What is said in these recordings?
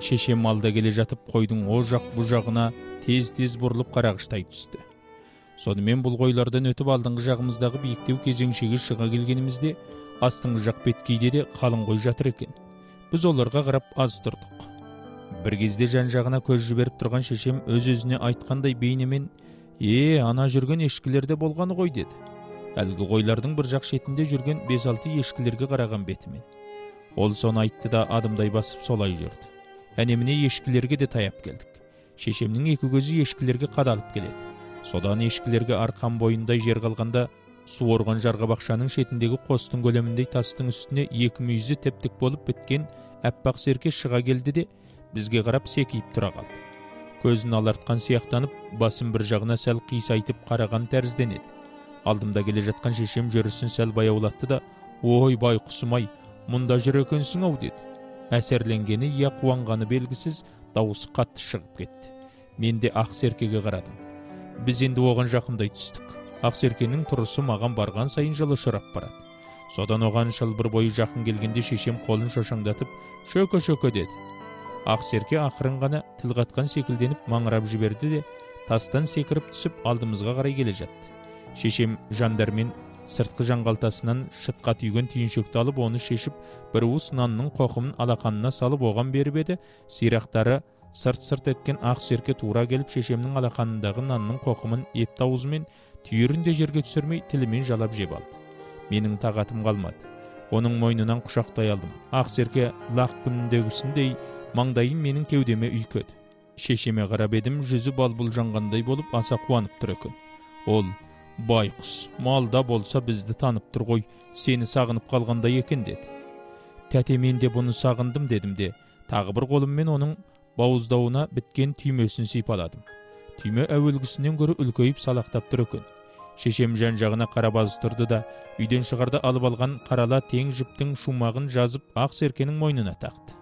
Шешем малда келе жатып қойдың о жақ бұ жағына тез-тез бұрылып қарағыштай түсті. Сонымен бұл қойлардан өтіп алдыңғы жағымыздағы биіктеу кезеңшеге шыға келгенімізде астыңғы жақ беткейде де қалың қой жатыр екен. Біз оларға қарап аз тұрдық. Бір кезде жан-жағына көз жіберіп тұрған шешем өз-өзіне айтқандай бейнемен ана жүрген ешкілерде болғаны ғой деді. Әлгі қойлардың бір жақ шетінде жүрген 5-6 ешкілерге қараған бетімен. Ол соны айтты да адымдай басып солай жүрді. Әнеміне ешкілерге де таяп келдік. Шешемнің екі көзі ешкілерге қадалып келеді. Содан ешкілерге арқан бойындай жер қалғанда су орған жарға бақшаның шетіндегі қостың көлеміндей тастың үстіне екі мүйізі тептік болып біткен әппақ серке шыға келді де бізге қарап секейіп тұра қалды. Көзін алартқан сияқтанып, басын бір жағына сәл қисайтып қараған тәрізденеді. Алдымда келе жатқан шешем жүрісін сәл баяулатты да, «Ой, байқұсым-ай, мұнда жүр екенсің-ау» деді. Әсерленгені я қуанғаны белгісіз, дауысы қатты шығып кетті. Мен де ақ серкеге қарадым. Біз енді оған жақындай түстік. Ақ серкенің тұрысы маған барған сайын жылы ұшырап барады. Содан оған шылбыр бойы жақын келгенде шешем қолын шошаңдатып, «Шөке-шөке» деді. Ақ серке ақырын ғана тіл қатқан секілденіп маңырап жіберді де тастан секіріп түсіп алдымызға қарай келе жатты. Шешем жандармен сыртқы жанғалтасынан шытқа түйген түйіншекті алып оны шешіп бір уыс нанның қоқымын алақанына салып оған беріп еді, сирақтары сырт-сырт еткен ақ серке тура келіп шешемнің алақанындағы нанның қоқымын ет аузымен түйірін де жерге түсірмей тілімен жалап жеп алды. Менің тағатым қалмады. Оның мойнынан құшақтай алдым. Ақ серке лақ күніндегісіндей маңдайын менің кеудеме үйкеді. Шешеме қарап едім, жүзі балбұл жанғандай болып аса қуанып тұр екен. Ол, «Байқұс, малда болса бізді танып тұр ғой, сені сағынып қалғандай екен» деді. «Тәте, мен де бұны сағындым» дедім де, тағы бір қолыммен оның бауыздауына біткен түймесін сипаладым. Түйме әуелгісінен гөрі үлкейіп салақтап тұр екен. Шешем жан-жағына қарап аз тұрды да, үйден шығарда алып алған қарала тең жіптің шумағын жазып ақ серкенің мойнына тақты.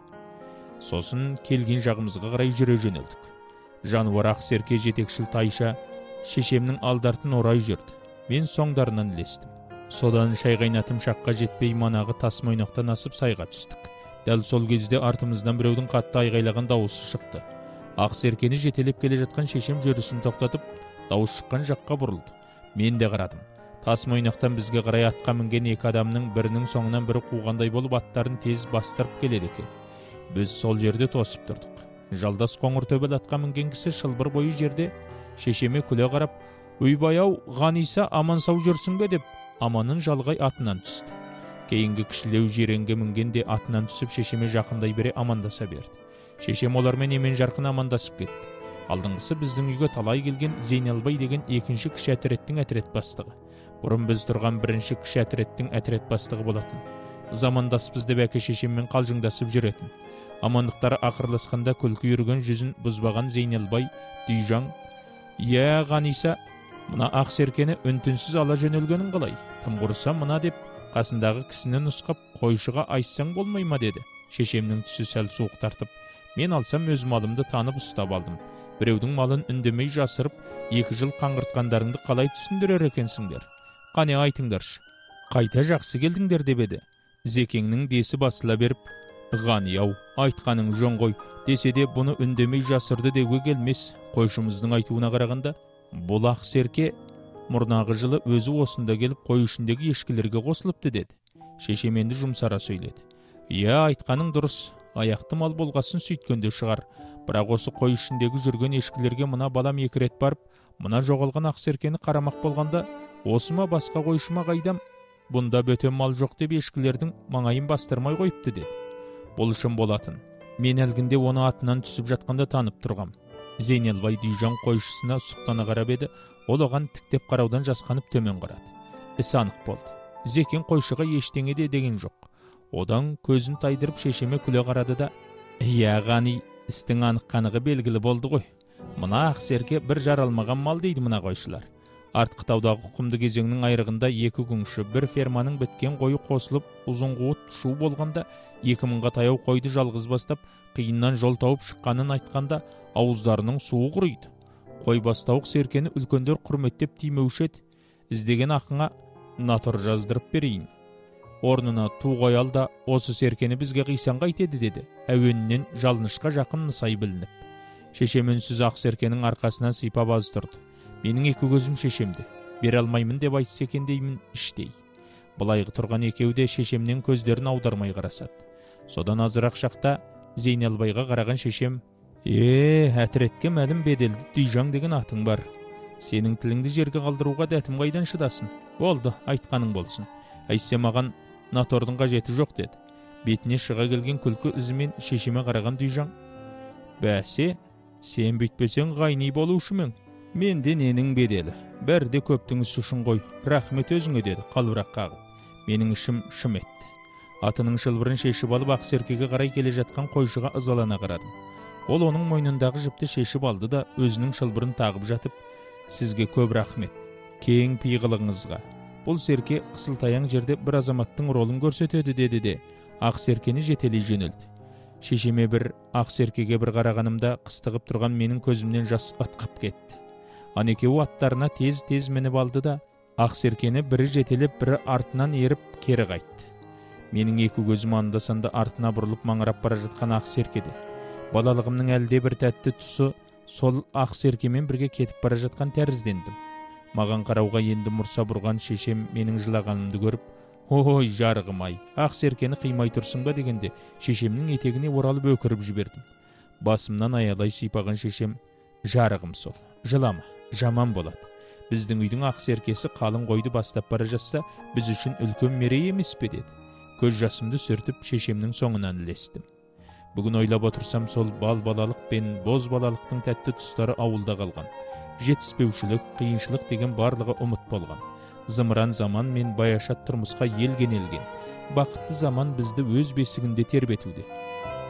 Сосын келген жағымызға қарай жүре жөнелдік. Жануар ақ серке жетекшіл тайша шешемнің алдартын орай жүрді. Мен соңдарынан ілестім. Содан шай қайнатым шаққа жетпей манағы тас мойнақтан асып сайға түстік. Дәл сол кезде артымыздан біреудің қатты айғайлаған дауысы шықты. Ақ серкені жетелеп келе жатқан шешем жүрісін тоқтатып, дауыс шыққан жаққа бұрылды. Мен де қарадым. Тас мойнақтан бізге қарай атқа мінген екі адамның бірінің соңынан бірі қуғандай болып аттарын тез бастырып келеді екен. Біз сол жерде тосып тұрдық. Жалдас қоңыр төбел атқа мінген кісі шылбыр бойы жерде шешеме күле қарап, «Ойбай-ау, Ғаниса, аман сау жүрсің бе?» деп аманын жалғай атынан түсті. Кейінгі кішілеу жиренге мінгенде атынан түсіп шешеме жақындай бере амандаса берді. Шешем олармен емен жарқын амандасып кетті. Алдыңғысы біздің үйге талай келген Зейнелбай деген екінші кіші әтіреттің әтірет бастығы. Бұрын біз тұрған бірінші кіші әтіреттің әтірет бастығы болатын. Замандаспыз деп әке шешеммен қалжыңдасып жүретін. Амандықтары ақырласқанда күлкі үрген жүзін бұзбаған Зейнелбай Дүйжан, «Иә, Ғаниса, мына ақ серкені үнтінсіз ала жөнелгенін қалай? Тым құрыса мына» деп қасындағы кісіні нұсқап, «Қойшыға айтсаң болмай ма?» деді. Шешемнің түсі сәл суық тартып, мен алсам өз малымды танып ұстап алдым. Біреудің малын үндемей жасырып, 2 жыл қаңғыртқандарыңды қалай түсіндірер екенсіңдер? Қане айтыңдаршы. Қайта жақсы келдіңдер деп еді. Зекеңнің десі басыла беріп, «Ғани-ау, айтқаның жөн ғой» десе де бұны үндемей жасырды деуге келмес. Қойшымыздың айтуына қарағанда, бұл ақ серке мұрнағы жылы өзі осында келіп қой ішіндегі ешкілерге қосылыпты деді. Шешем енді жұмсара сөйледі. «Иә, айтқаның дұрыс, аяқты мал болғасын сөйткенде шығар. Бірақ осы қой ішіндегі жүрген ешкілерге мына балам 2 рет барып, мына жоғалған ақ серкені қарамақ болғанда, осы ма басқа қойшыма қайдам? Бұнда бөтен мал жоқ деп ешкілердің маңайын бастырмай қойыпты» деді. Бұл шын болатын. Мен әлгінде оны атынан түсіп жатқанда танып тұрғам. Зейнелбай Дүйжан қойшысына сұқтана қарап еді, ол оған тіктеп қараудан жасқанып төмен қарады. Іс анық болды. Зекең қойшыға ештеңе де деген жоқ. Одан көзін тайдырып шешеме күле қарады да, «Иә, Ғани, істің анық-қанығы белгілі болды ғой. Мына ақ серке бір жаралмаған мал дейді мына қойшылар. Артқы таудағы құмды кезеңнің айрығында 2 күңші бір ферманың біткен қойы қосылып, ұзын қуыт шу болғанда 2000-ға таяу қойды жалғыз бастап, қиыннан жол тауып шыққанын айтқанда, ауыздарының суы құрыйды. Қой бастауық серкені үлкендер құрметтеп тимеуші еді. Іздеген ақыңа натыр жаздырып берейін. орнына ту қой ал да осы серкені бізге қисаң қайтеді деді, әуенінен жалынышқа жақын нысай білініп. Шешем үнсіз ақ серкенің арқасынан сипап аз тұрды. Менің екі көзім шешемді. Бере алмаймын деп айтса екен деймін іштей. Былайғы тұрған екеуі де шешемнен көздерін аудармай қарасады. Содан азырақ шақта Зейнелбайға қараған шешем: әтіретке мәлім беделді Дүйжан деген атың бар. Сенің тіліңді жерге қалдыруға дәтім қайдан шыдасын? Болды, айтқаның болсын. Әйтсе маған натордың қажеті жоқ деді. Бетіне шыға келген күлкі ізімен шешеме қараған Дүйжан: бәсе, сен бүйтпесең ғайни болушы мен. Менде ненің беделі? Бәрде көптің ісі үшін ғой. Рахмет өзіңе деді, қалбырақ қағып. Менің ішім шым етті. Атының шылбырын шешіп алып Ақсеркеге қарай келе жатқан қойшыға ызалана қарадым. Ол оның мойнындағы жіпті шешіп алды да өзінің шылбырын тағып жатып: сізге көп рахмет, кең пиғылыңызға. Бұл серке қысылтаяң жерде бір азаматтың ролын көрсетеді деді де Ақсеркені жетелей жөнелді. Шешеме бір Ақсеркеге бір қарағанымда қыстығып тұрған менің көзімнен жас атқып кетті. Анекеуі аттарына тез-тез мініп алды да Ақсеркені бірі жетелеп, бірі артынан еріп кері қайтты. Менің екі көзім анда-санда артына бұрылып маңырап бара жатқан Ақсеркеде. Балалығымның әлде бір тәтті тұсы сол Ақсеркемен бірге кетіп бара жатқан тәріздендім. Маған қарауға енді мұрса бұрған шешем менің жылағанымды көріп: ой жарығым-ай, Ақсеркені қимай тұрсың ба дегенде шешемнің етегіне оралып өкіріп жібердім. Басымнан аялай сипаған шешем: жарығым сол, жылама, жаман болады. Біздің үйдің Ақсеркесі қалың қойды бастап бара жатса, біз үшін үлкен мерей емес пе деді. Көз жасымды сүртіп шешемнің соңынан ілестім. Бүгін ойлап отырсам, сол балалық пен боз балалықтың тәтті тұстары ауылда қалған. Жетіспеушілік, қиыншылық деген барлығы ұмыт болған. Зымыран заман мен баяшат тұрмысқа елген. Бақытты заман бізді өз бесігінде тербетуде.